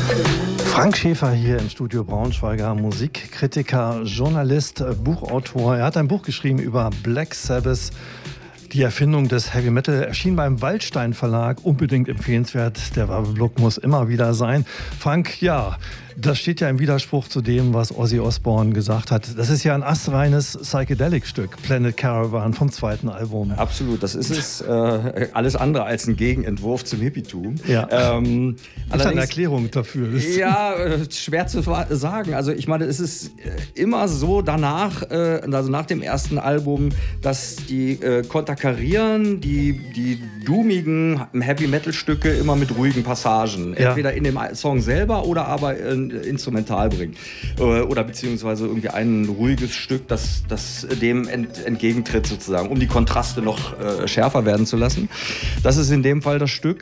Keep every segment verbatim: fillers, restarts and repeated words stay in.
Frank Schäfer hier im Studio Braunschweiger, Musikkritiker, Journalist, Buchautor. Er hat ein Buch geschrieben über Black Sabbath, die Erfindung des Heavy Metal, erschien beim Waldstein Verlag, unbedingt empfehlenswert. Der Werbeblock muss immer wieder sein. Frank, ja, das steht ja im Widerspruch zu dem, was Ozzy Osbourne gesagt hat. Das ist ja ein astreines Psychedelic-Stück, Planet Caravan vom zweiten Album. Absolut, das ist es. Äh, alles andere als ein Gegenentwurf zum Hippietum. Ja. Ähm, das ist eine Erklärung dafür. Ja, äh, schwer zu sagen. Also ich meine, es ist immer so danach, äh, also nach dem ersten Album, dass die äh, konterkarieren, die, die doomigen Heavy-Metal-Stücke immer mit ruhigen Passagen. Ja. Entweder in dem Song selber oder aber in instrumental bringen. Oder beziehungsweise irgendwie ein ruhiges Stück, das, das dem ent, entgegentritt sozusagen, um die Kontraste noch äh, schärfer werden zu lassen. Das ist in dem Fall das Stück.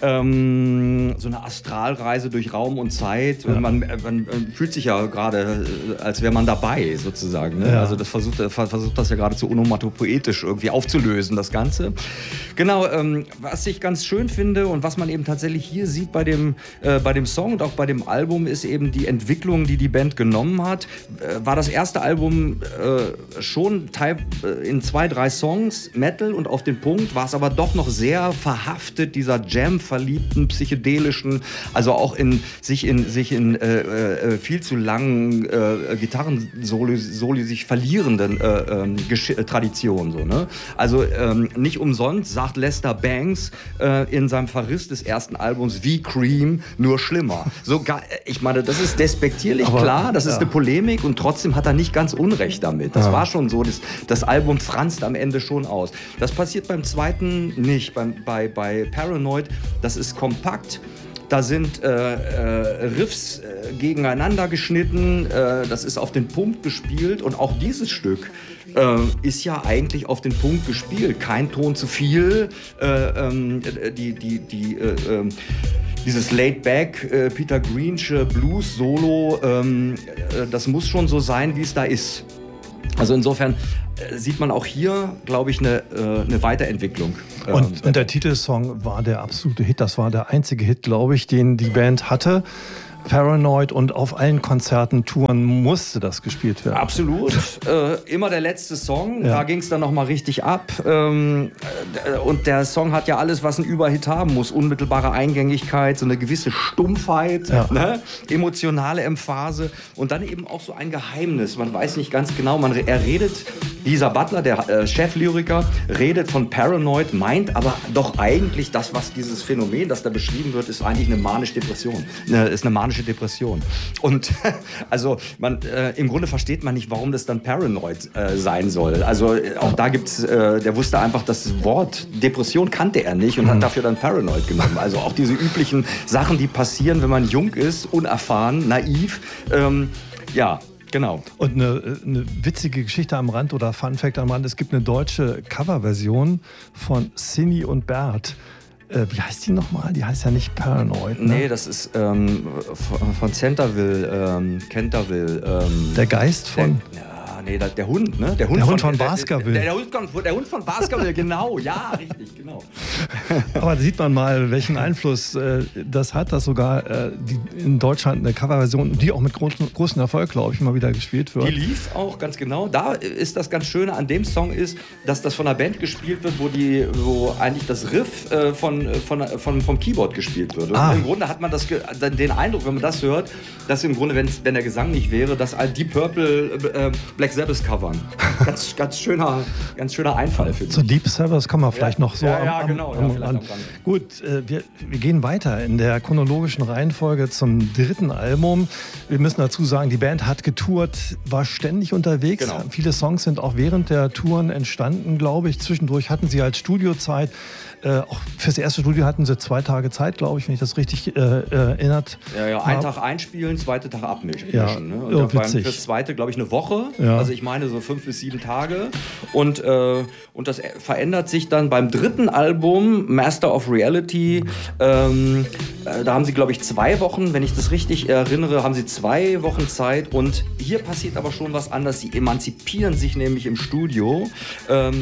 Ähm, so eine Astralreise durch Raum und Zeit. Ja. Man, man, man fühlt sich ja gerade, als wäre man dabei, sozusagen. Ne? Ja. Also das versucht, versucht das ja geradezu onomatopoetisch irgendwie aufzulösen, das Ganze. Genau, ähm, was ich ganz schön finde und was man eben tatsächlich hier sieht bei dem, äh, bei dem Song und auch bei dem Album, ist eben die Entwicklung, die die Band genommen hat. Äh, war das erste Album äh, schon teil, äh, in zwei, drei Songs Metal und auf den Punkt, war es aber doch noch sehr verhaftet, dieser Jam verliebten, psychedelischen, also auch in sich in, sich in äh, äh, viel zu langen äh, Gitarrensoli Soli sich verlierenden äh, äh, Traditionen. So, ne? Also ähm, nicht umsonst sagt Lester Bangs äh, in seinem Verriss des ersten Albums wie Cream, nur schlimmer. So, ich meine, das ist despektierlich, aber, klar, das ja. ist eine Polemik und trotzdem hat er nicht ganz Unrecht damit. Das ja. war schon so, das, das Album franzt am Ende schon aus. Das passiert beim zweiten nicht, beim, bei, bei Paranoid. Das ist kompakt, da sind äh, äh, Riffs äh, gegeneinander geschnitten, äh, das ist auf den Punkt gespielt und auch dieses Stück äh, ist ja eigentlich auf den Punkt gespielt. Kein Ton zu viel, äh, ähm, die, die, die, äh, äh, dieses Laid-Back, äh, Peter Greensche Blues-Solo, ähm, äh, das muss schon so sein, wie es da ist. Also insofern äh, sieht man auch hier, glaube ich, eine, äh, eine Weiterentwicklung. Und, und der Titelsong war der absolute Hit. Das war der einzige Hit, glaube ich, den die Band hatte. Paranoid, und auf allen Konzerten, Touren musste das gespielt werden. Absolut. äh, immer der letzte Song, ja. Da ging es dann nochmal richtig ab. Ähm, äh, und der Song hat ja alles, was ein Überhit haben muss. Unmittelbare Eingängigkeit, so eine gewisse Stumpfheit, ja. ne? Emotionale Emphase und dann eben auch so ein Geheimnis. Man weiß nicht ganz genau, man, er redet, dieser Butler, der äh, Cheflyriker, redet von Paranoid, meint aber doch eigentlich das, was dieses Phänomen, das da beschrieben wird, ist eigentlich eine manische Depression. Eine, ist eine manische Depression. Und also man, äh, im Grunde versteht man nicht, warum das dann Paranoid äh, sein soll. Also äh, auch da gibt's, äh, der wusste einfach, das Wort Depression kannte er nicht und mhm. hat dafür dann Paranoid genommen. Also auch diese üblichen Sachen, die passieren, wenn man jung ist, unerfahren, naiv. Ähm, ja. Genau. Und eine, eine witzige Geschichte am Rand oder Fun Fact am Rand: Es gibt eine deutsche Coverversion von Cindy und Bert. Äh, wie heißt die nochmal? Die heißt ja nicht Paranoid, ne? Nee, das ist ähm, von Centerville, ähm, Canterville. Ähm, der Geist von... Der, ja. Nee, der Hund, ne? Der Hund, der Hund von, von Baskerville. Der, der, der, Hund, der Hund von Baskerville, genau. Ja, richtig, genau. Aber da sieht man mal, welchen Einfluss äh, das hat, dass sogar äh, die, in Deutschland eine Coverversion, die auch mit großen, großen Erfolg, glaube ich, mal wieder gespielt wird. Die lief auch, ganz genau. Da ist das ganz Schöne an dem Song ist, dass das von einer Band gespielt wird, wo, die, wo eigentlich das Riff äh, von, von, von, vom Keyboard gespielt wird. Und ah. im Grunde hat man das, den Eindruck, wenn man das hört, dass im Grunde, wenn, wenn der Gesang nicht wäre, dass Deep Purple äh, Black Sabbath covern. Ganz, ganz, schöner, ganz schöner Einfall, finde ich. Zu Deep Sabbath kommen wir vielleicht ja, noch so ja, am, ja, genau, am, ja, am, am Gut, äh, wir, wir gehen weiter in der chronologischen Reihenfolge zum dritten Album. Wir müssen dazu sagen, die Band hat getourt, war ständig unterwegs. Genau. Viele Songs sind auch während der Touren entstanden, glaube ich. Zwischendurch hatten sie halt Studiozeit. Äh, auch fürs erste Studio hatten sie zwei Tage Zeit, glaube ich, wenn ich das richtig äh, erinnert Ja, ja, einen Tag einspielen, zweiten Tag abmischen. Ja, ne? Und oh, beim, fürs zweite, glaube ich, eine Woche. Ja. Also ich meine so fünf bis sieben Tage. Und, äh, und das verändert sich dann beim dritten Album, Master of Reality. Ähm, äh, da haben sie, glaube ich, zwei Wochen, wenn ich das richtig erinnere, haben sie zwei Wochen Zeit. Und hier passiert aber schon was anderes. Sie emanzipieren sich nämlich im Studio. Ähm,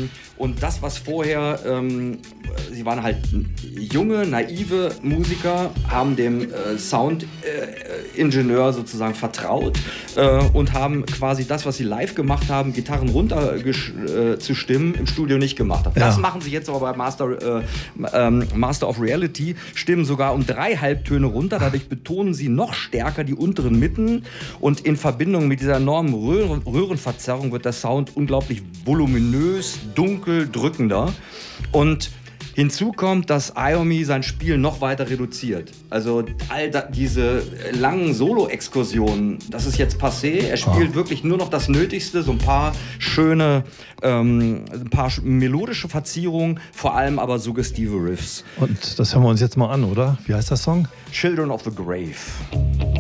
Und das, was vorher, ähm, sie waren halt junge, naive Musiker, haben dem äh, Soundingenieur äh, sozusagen vertraut äh, und haben quasi das, was sie live gemacht haben, Gitarren runter äh, zu stimmen, im Studio nicht gemacht haben. Ja. Das machen sie jetzt aber bei Master, äh, ähm, Master of Reality, stimmen sogar um drei Halbtöne runter, dadurch betonen sie noch stärker die unteren Mitten und in Verbindung mit dieser enormen Röhren, Röhrenverzerrung wird der Sound unglaublich voluminös, dunkel, drückender. Und hinzu kommt, dass Iommi sein Spiel noch weiter reduziert. Also all da, diese langen Solo-Exkursionen, das ist jetzt passé. Er spielt oh. wirklich nur noch das Nötigste, so ein paar schöne, ähm, ein paar melodische Verzierungen, vor allem aber suggestive Riffs. Und das hören wir uns jetzt mal an, oder? Wie heißt der Song? Children of the Grave.